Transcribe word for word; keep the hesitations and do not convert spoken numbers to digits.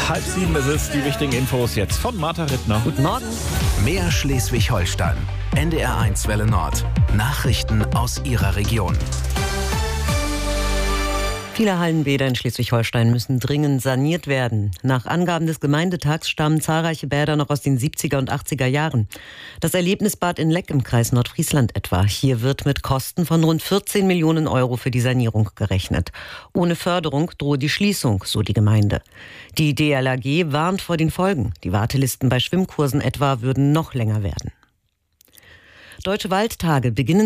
Halb sieben ist es, die wichtigen Infos jetzt von Martha Rittner. Guten Morgen. Mehr Schleswig-Holstein. N D R eins Welle Nord. Nachrichten aus Ihrer Region. Viele Hallenbäder in Schleswig-Holstein müssen dringend saniert werden. Nach Angaben des Gemeindetags stammen zahlreiche Bäder noch aus den siebziger und achtziger Jahren. Das Erlebnisbad in Leck im Kreis Nordfriesland etwa. Hier wird mit Kosten von rund vierzehn Millionen Euro für die Sanierung gerechnet. Ohne Förderung drohe die Schließung, so die Gemeinde. Die D L R G warnt vor den Folgen. Die Wartelisten bei Schwimmkursen etwa würden noch länger werden. Deutsche Waldtage beginnen